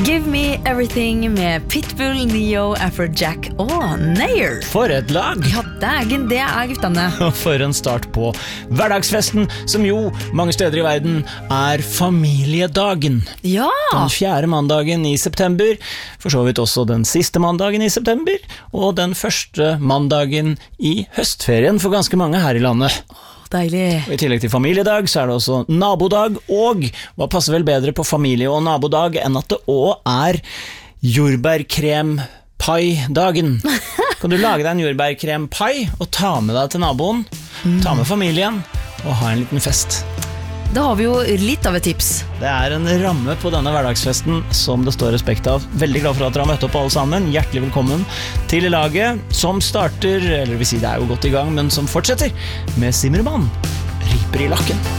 Give Me Everything med Pitbull, Neo, Afrojack og Nair. For et lag! Ja, dægen, det guttene. For en start på hverdagsfesten, som jo mange steder i verden familiedagen. Ja! Den 4. mandagen i september, for så vidt også den siste mandagen i september, og den første mandagen i høstferien for ganske mange her i landet. Deilig. Og i tillegg til familiedag så det også nabodag, og hva passer vel bedre på familie- og nabodag enn at det også jordbærkrempai-dagen. Kan du lage deg en jordbærkrempai og ta med deg til naboen, ta med familien og ha en liten fest. Da har vi jo litt av et tips. Det en ramme på denne hverdagsfesten som det står respekt av. Veldig glad for at dere har møtt opp alle sammen. Hjertelig velkommen til laget som starter, eller vil si det jo godt i gang, men som fortsetter med Zimmermann, Riper i lakken.